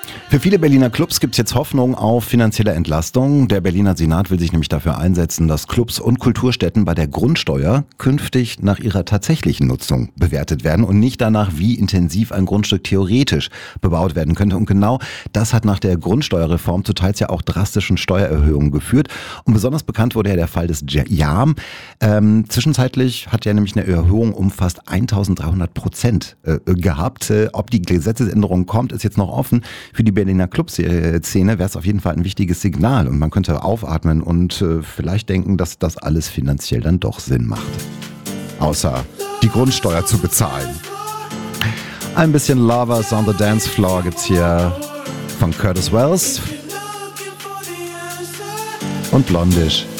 Für viele Berliner Clubs gibt es jetzt Hoffnung auf finanzielle Entlastung. Der Berliner Senat will sich nämlich dafür einsetzen, dass Clubs und Kulturstätten bei der Grundsteuer künftig nach ihrer tatsächlichen Nutzung bewertet werden und nicht danach, wie intensiv ein Grundstück theoretisch bebaut werden könnte. Und genau das hat nach der Grundsteuerreform zu teils ja auch drastischen Steuererhöhungen geführt. Und besonders bekannt wurde ja der Fall des JAM. Zwischenzeitlich hat ja nämlich eine Erhöhung um fast 1300% gehabt. Ob die Gesetzesänderung kommt, ist jetzt noch offen. Für die Berliner Clubszene wäre es auf jeden Fall ein wichtiges Signal und man könnte aufatmen und vielleicht denken, dass das alles finanziell dann doch Sinn macht. Außer die Grundsteuer zu bezahlen. Ein bisschen Lovers on the Dance Floor gibt's hier von Curtis Wells und Blondish.